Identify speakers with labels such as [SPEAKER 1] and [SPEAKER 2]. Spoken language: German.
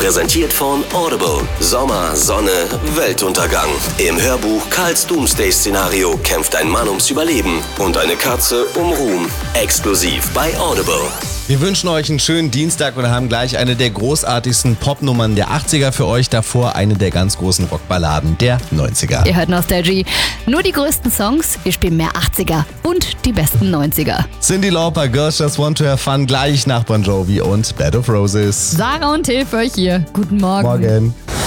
[SPEAKER 1] Präsentiert von Audible. Sommer, Sonne, Weltuntergang. Im Hörbuch Karls Doomsday-Szenario kämpft ein Mann ums Überleben und eine Katze um Ruhm. Exklusiv bei Audible.
[SPEAKER 2] Wir wünschen euch einen schönen Dienstag und haben gleich eine der großartigsten Popnummern der 80er für euch. Davor eine der ganz großen Rockballaden der 90er.
[SPEAKER 3] Ihr hört Nostalgie. Nur die größten Songs, wir spielen mehr 80er und die besten 90er.
[SPEAKER 2] Cyndi Lauper, Girls Just Want to Have Fun, gleich nach Bon Jovi und Bed of Roses.
[SPEAKER 3] Sarah und Till für euch hier. Guten Morgen.
[SPEAKER 2] Morgen.